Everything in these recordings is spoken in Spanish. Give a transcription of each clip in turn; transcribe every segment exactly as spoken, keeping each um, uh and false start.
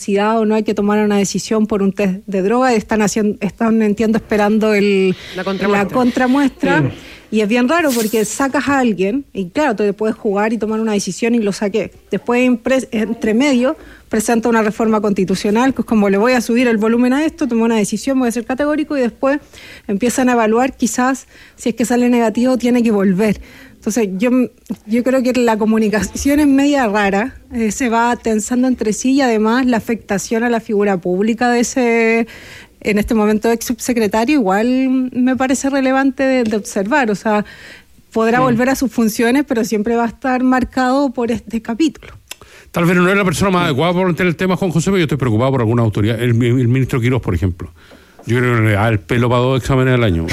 necesidad o no hay que tomar una decisión por un test de droga, están haciendo, están, entiendo, esperando el, la contramuestra. La contramuestra sí. Y es bien raro porque sacas a alguien y claro, tú puedes jugar y tomar una decisión y lo saqué. Después, entre medio, presenta una reforma constitucional, que es como le voy a subir el volumen a esto, tomo una decisión, voy a ser categórico y después empiezan a evaluar quizás si es que sale negativo tiene que volver. Entonces yo, yo creo que la comunicación es media rara, eh, se va tensando entre sí y además la afectación a la figura pública de ese, en este momento, ex subsecretario, igual me parece relevante de, de observar. O sea, podrá sí. volver a sus funciones, pero siempre va a estar marcado por este capítulo. Tal vez no es la persona más adecuada para plantear el tema, Juan José, pero yo estoy preocupado por alguna autoridad. El, el ministro Quirós, por ejemplo. Yo creo que le da el pelo para dos exámenes al año.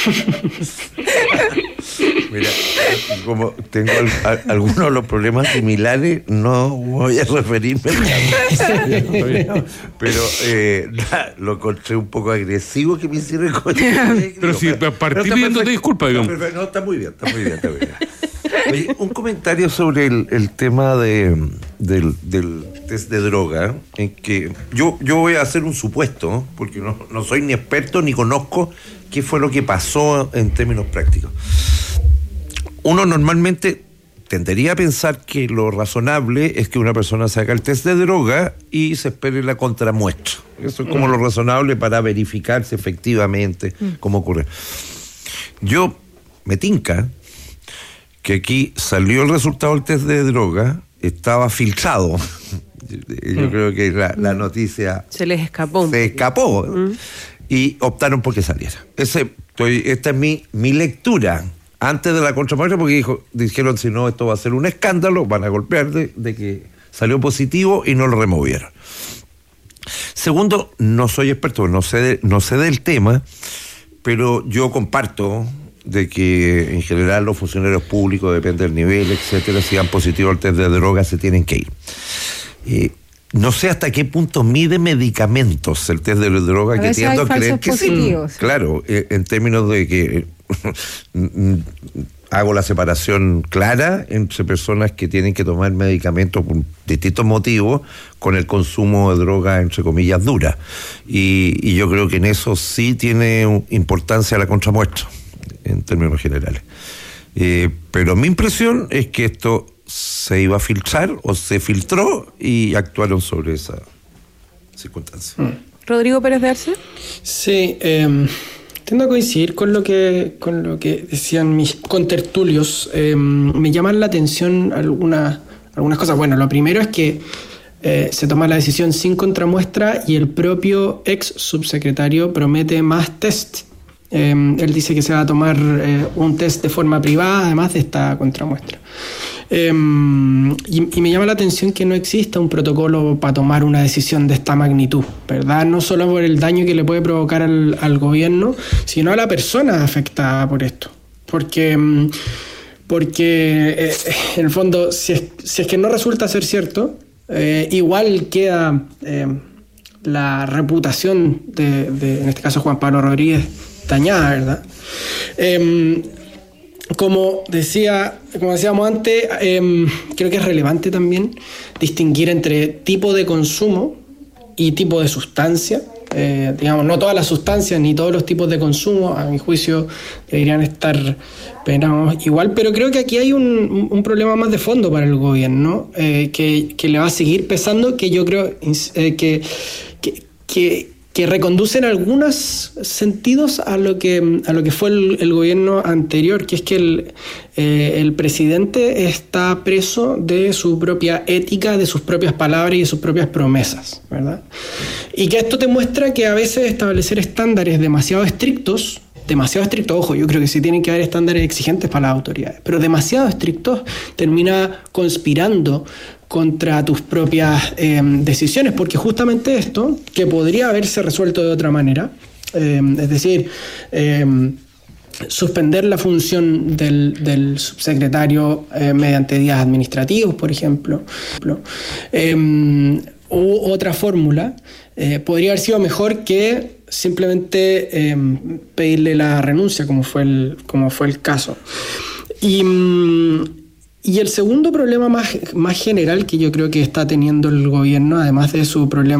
Mira, como tengo al, a, algunos de los problemas similares, no voy a referirme a pero eh, na, lo encontré un poco agresivo que me hicieron con pero si pero, partí pidiéndote disculpas, digamos. No, no, está muy bien, está muy bien, está muy bien. Oye, un comentario sobre el, el tema de, del, del test de droga, en que yo, yo voy a hacer un supuesto, porque no, no soy ni experto ni conozco qué fue lo que pasó en términos prácticos. Uno normalmente tendería a pensar que lo razonable es que una persona se haga el test de droga y se espere la contramuestra. Eso es como lo razonable para verificar si efectivamente cómo ocurre. Yo me tinca que aquí salió el resultado del test de droga, estaba filtrado. Yo mm. creo que la, la noticia se les escapó. Se escapó mm. y optaron por que saliera. Ese, estoy, esta es mi, mi lectura antes de la contramuestra, porque dijo, dijeron si no esto va a ser un escándalo, van a golpear de, de que salió positivo y no lo removieron. Segundo, no soy experto, no sé, de, no sé del tema, pero yo comparto de que en general los funcionarios públicos, depende del nivel, etcétera, si dan positivo al test de droga se tienen que ir. Eh, no sé hasta qué punto mide medicamentos el test de droga, a que tiendo a creer que positivos. Sí. Claro, eh, en términos de que hago la separación clara entre personas que tienen que tomar medicamentos por distintos motivos con el consumo de droga, entre comillas, dura. Y, y yo creo que en eso sí tiene importancia la contramuestra, en términos generales. Eh, pero mi impresión es que esto se iba a filtrar o se filtró y actuaron sobre esa circunstancia. Mm. Rodrigo Pérez de Arce. Sí, eh, tiendo a coincidir con lo que con lo que decían mis contertulios. Eh, me llaman la atención algunas algunas cosas. Bueno, lo primero es que eh, se toma la decisión sin contramuestra y el propio ex subsecretario promete más test. Eh, él dice que se va a tomar eh, un test de forma privada, además de esta contramuestra. Eh, y, y me llama la atención que no exista un protocolo para tomar una decisión de esta magnitud, ¿verdad? No solo por el daño que le puede provocar al, al gobierno, sino a la persona afectada por esto. Porque, porque eh, en el fondo, si es, si es que no resulta ser cierto, eh, igual queda eh, la reputación de, de, en este caso, Juan Pablo Rodríguez, dañada, ¿verdad? Eh, como decía, como decíamos antes, eh, creo que es relevante también distinguir entre tipo de consumo y tipo de sustancia. Eh, digamos, no todas las sustancias ni todos los tipos de consumo, a mi juicio, deberían estar penados igual, pero creo que aquí hay un, un problema más de fondo para el gobierno, eh, que, que le va a seguir pesando, que yo creo eh, que, que, que que reconducen algunos sentidos a lo que a lo que fue el, el gobierno anterior, que es que el, eh, el presidente está preso de su propia ética, de sus propias palabras y de sus propias promesas, ¿verdad? Y que esto te muestra que a veces establecer estándares demasiado estrictos, demasiado estrictos, ojo, yo creo que sí tienen que haber estándares exigentes para las autoridades, pero demasiado estrictos termina conspirando contra tus propias eh, decisiones, porque justamente esto, que podría haberse resuelto de otra manera, eh, es decir, eh, suspender la función del, del subsecretario eh, mediante días administrativos, por ejemplo, eh, u otra fórmula, eh, podría haber sido mejor que simplemente eh, pedirle la renuncia, como fue el, como fue el caso. Y... Y el segundo problema más, más general que yo creo que está teniendo el gobierno, además de su problema